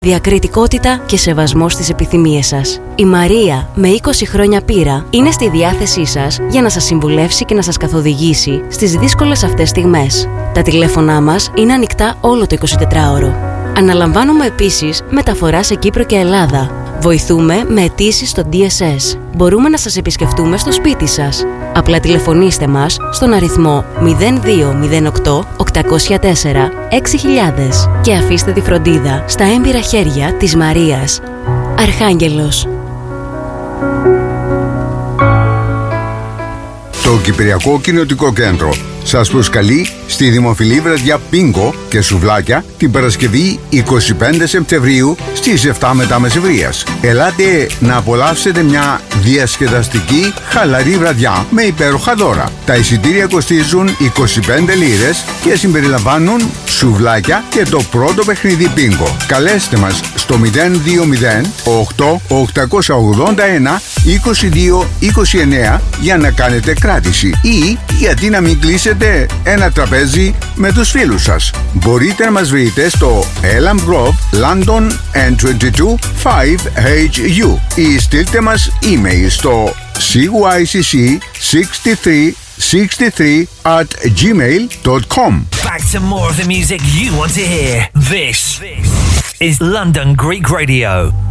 Διακριτικότητα και σεβασμός στις επιθυμίες σας. Η Μαρία, με 20 χρόνια πείρα, είναι στη διάθεσή σας για να σας συμβουλεύσει και να σας καθοδηγήσει στις δύσκολες αυτές στιγμές. Τα τηλέφωνά μας είναι ανοιχτά όλο το 24ωρο. Αναλαμβάνουμε επίσης μεταφορά σε Κύπρο και Ελλάδα. Βοηθούμε με αιτήσεις στο DSS. Μπορούμε να σας επισκεφτούμε στο σπίτι σας. Απλά τηλεφωνήστε μας στον αριθμό 0208 804 6000 και αφήστε τη φροντίδα στα έμπειρα χέρια της Μαρίας. Αρχάγγελος. Το Κυπριακό Κοινοτικό Κέντρο σας προσκαλεί στη δημοφιλή βραδιά Πίνγκο και Σουβλάκια την Παρασκευή 25 Σεπτεμβρίου στις 7 μετά μεσημβρίας. Ελάτε να απολαύσετε μια διασκεδαστική χαλαρή βραδιά με υπέροχα δώρα. Τα εισιτήρια κοστίζουν 25 λίρες και συμπεριλαμβάνουν σουβλάκια και το πρώτο παιχνίδι Πίνγκο. Καλέστε μας στο 020 881 2229 για να κάνετε κράτηση ή γιατί να μην κλείσετε ένα τραπέζι με τους φίλους σας. Μπορείτε να μας βρείτε στο Elm Grove, London N22 5HU ή στείλτε μας email στο cycc6363@gmail.com. Back to more of the music you want to hear. This is London Greek Radio.